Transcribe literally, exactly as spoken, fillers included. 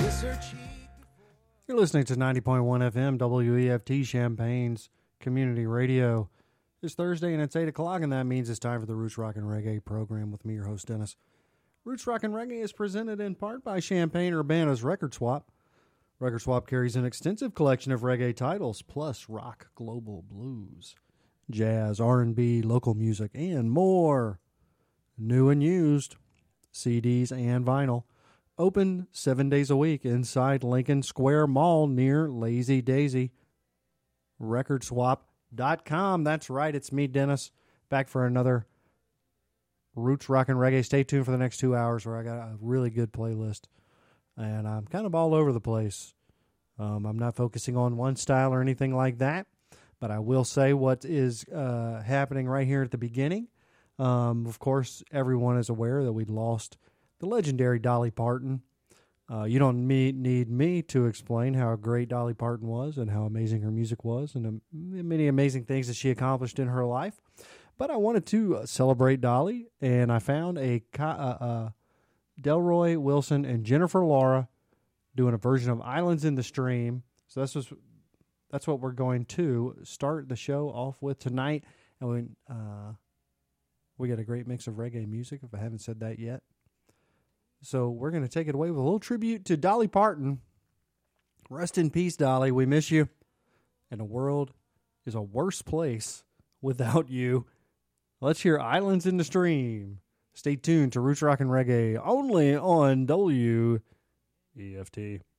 You're listening to ninety point one F M W E F T Champagne's Community Radio. It's Thursday and it's eight o'clock, and that means it's time for the Roots Rock and Reggae program with me, your host, Dennis. Roots Rock and Reggae is presented in part by Champagne Urbana's Record Swap. Record Swap carries an extensive collection of reggae titles, plus rock, global, blues, jazz, R and B, local music, and more. New and used, C Ds and vinyl. Open seven days a week inside Lincoln Square Mall near Lazy Daisy. record swap dot com. That's right, it's me, Dennis, back for another Roots Rock and Reggae. Stay tuned for the next two hours where I got a really good playlist. And I'm kind of all over the place. Um, I'm not focusing on one style or anything like that. But I will say what is uh, happening right here at the beginning. Um, of course, everyone is aware that we lost the legendary Dolly Parton. Uh, you don't me- need me to explain how great Dolly Parton was and how amazing her music was and um, many amazing things that she accomplished in her life. But I wanted to uh, celebrate Dolly, and I found a uh, uh, Delroy Wilson and Jennifer Laura doing a version of Islands in the Stream. So that's what, that's what we're going to start the show off with tonight. And we, uh, we got a great mix of reggae music, if I haven't said that yet. So we're going to take it away with a little tribute to Dolly Parton. Rest in peace, Dolly. We miss you. And the world is a worse place without you. Let's hear Islands in the Stream. Stay tuned to Roots Rock and Reggae only on W E F T.